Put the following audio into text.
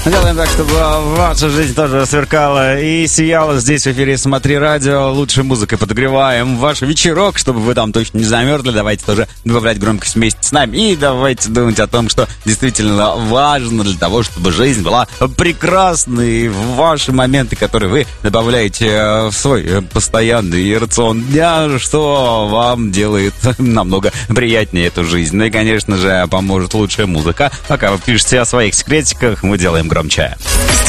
Делаем так, чтобы ваша жизнь тоже сверкала и сияла. Здесь в эфире «Смотри радио». Лучшей музыкой подогреваем ваш вечерок, чтобы вы там точно не замерзли. Давайте тоже добавлять громкость вместе с нами. И давайте думать о том, что действительно важно для того, чтобы жизнь была прекрасной. И ваши моменты, которые вы добавляете в свой постоянный рацион дня, что вам делает намного приятнее эту жизнь. Ну и, конечно же, поможет лучшая музыка. Пока вы пишете о своих секретиках, мы делаем громче.